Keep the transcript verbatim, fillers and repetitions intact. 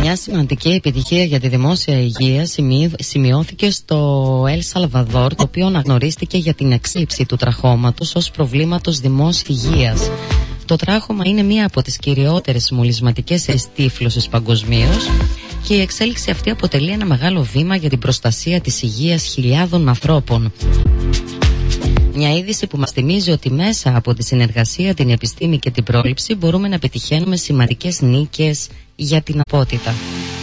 Μια σημαντική επιτυχία για τη δημόσια υγεία σημειώθηκε στο Ελ Σαλβαδόρ, το οποίο αναγνωρίστηκε για την εξήψη του τραχώματος ως προβλήματος δημόσιας υγείας. Το τράχωμα είναι μία από τις κυριότερες μολυσματικές τύφλωσης παγκοσμίως και η εξέλιξη αυτή αποτελεί ένα μεγάλο βήμα για την προστασία της υγείας χιλιάδων ανθρώπων. Μια είδηση που μας θυμίζει ότι μέσα από τη συνεργασία, την επιστήμη και την πρόληψη μπορούμε να πετυχαίνουμε σημαντικές νίκες για την απότητα.